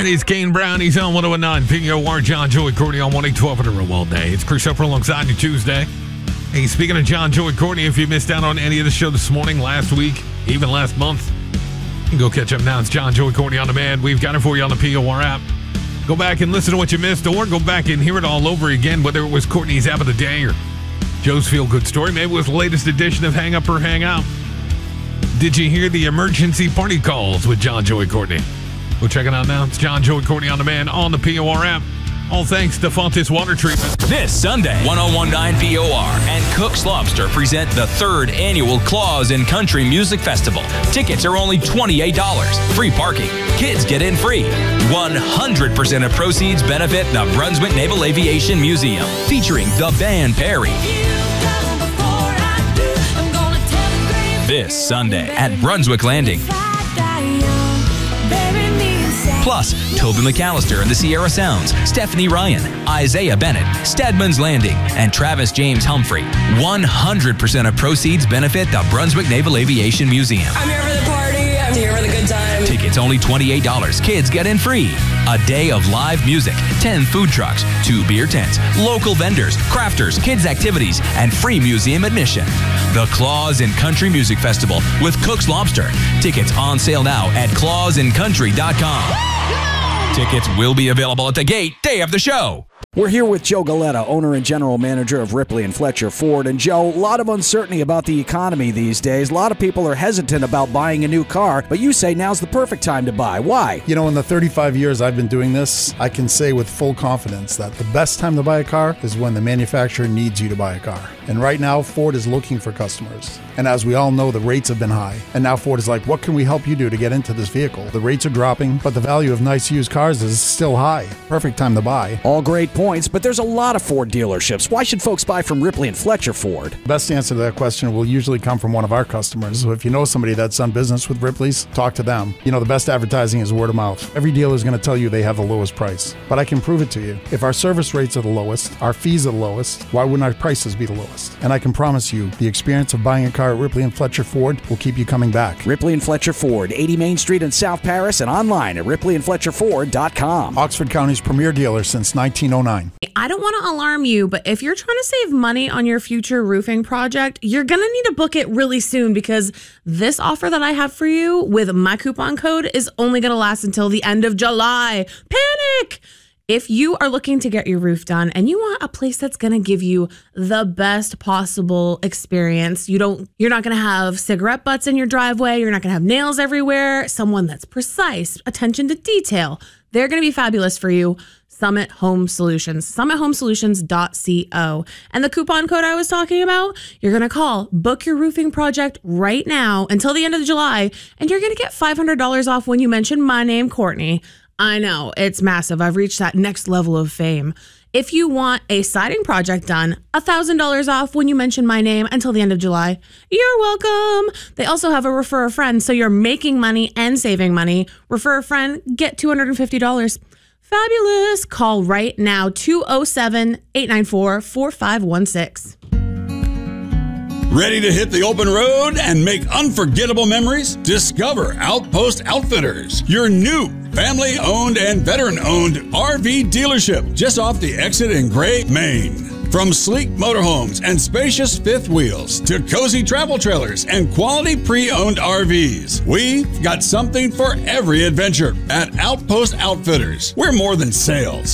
And it's Kane Brown. He's on 1019 POR. John, Joey, Courtney on 1812 at a row all day. It's Chris Upper alongside you Tuesday. Hey, speaking of John, Joey, Courtney, if you missed out on any of the show this morning, last week, even last month, you can go catch up now. It's John, Joey, Courtney on demand. We've got it for you on the POR app. Go back and listen to what you missed, or go back and hear it all over again, whether it was Courtney's app of the day or Joe's Feel Good Story. Maybe it was the latest edition of Hang Up or Hang Out. Did you hear the emergency party calls with John, Joey, Courtney? Go check it out now. It's John, Joey, Courtney on demand on the POR app. All thanks to Fontis Water Treatment. This Sunday, 1019 POR and Cook's Lobster present the 3rd annual Claws in Country Music Festival. Tickets are only $28. Free parking. Kids get in free. 100% of proceeds benefit the Brunswick Naval Aviation Museum, featuring the band Perry. This Sunday at Brunswick Landing. Plus, Toby McAllister and the Sierra Sounds, Stephanie Ryan, Isaiah Bennett, Stedman's Landing, and Travis James Humphrey. 100% of proceeds benefit the Brunswick Naval Aviation Museum. I'm here for the party. I'm here for the good time. Tickets only $28. Kids get in free. A day of live music, 10 food trucks, 2 beer tents, local vendors, crafters, kids' activities, and free museum admission. The Claws in Country Music Festival with Cook's Lobster. Tickets on sale now at clawsinCountry.com. Tickets will be available at the gate day of the show. We're here with Joe Galetta, owner and general manager of Ripley and Fletcher Ford. And Joe, a lot of uncertainty about the economy these days. A lot of people are hesitant about buying a new car, but you say now's the perfect time to buy. Why? You know, in the 35 years I've been doing this, I can say with full confidence that the best time to buy a car is when the manufacturer needs you to buy a car. And right now, Ford is looking for customers. And as we all know, the rates have been high. And now Ford is like, what can we help you do to get into this vehicle? The rates are dropping, but the value of nice used cars is still high. Perfect time to buy. All great points, but there's a lot of Ford dealerships. Why should folks buy from Ripley and Fletcher Ford? Best answer to that question will usually come from one of our customers. So if you know somebody that's done business with Ripley's, talk to them. You know, the best advertising is word of mouth. Every dealer is going to tell you they have the lowest price, but I can prove it to you. If our service rates are the lowest, our fees are the lowest, why wouldn't our prices be the lowest? And I can promise you, the experience of buying a car at Ripley and Fletcher Ford will keep you coming back. Ripley and Fletcher Ford, 80 Main Street in South Paris, and online at ripleyandfletcherford.com. Oxford County's premier dealer since 1909. I don't want to alarm you, but if you're trying to save money on your future roofing project, you're going to need to book it really soon, because this offer that I have for you with my coupon code is only going to last until the end of July. Panic! If you are looking to get your roof done and you want a place that's going to give you the best possible experience, you're not going to have cigarette butts in your driveway, you're not going to have nails everywhere, someone that's precise, attention to detail, they're going to be fabulous for you. Summit Home Solutions, summithomesolutions.co. And the coupon code I was talking about, you're going to call, book your roofing project right now until the end of July, and you're going to get $500 off when you mention my name, Courtney. I know, it's massive. I've reached that next level of fame. If you want a siding project done, $1,000 off when you mention my name until the end of July. You're welcome. They also have a refer a friend, so you're making money and saving money. Refer a friend, get $250. Fabulous. Call right now, 207-894-4516. Ready to hit the open road and make unforgettable memories? Discover Outpost Outfitters, your new family-owned and veteran-owned RV dealership just off the exit in Gray, Maine. From sleek motorhomes and spacious fifth wheels to cozy travel trailers and quality pre-owned RVs, we've got something for every adventure at Outpost Outfitters. We're more than sales.